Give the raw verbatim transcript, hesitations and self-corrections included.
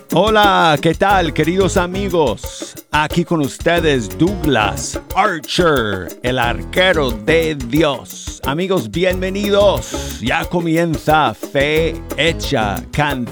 Hola, ¿qué tal, queridos amigos? Aquí con ustedes Douglas Archer, el arquero de Dios. Amigos, bienvenidos. Ya comienza Fe Hecha Canción.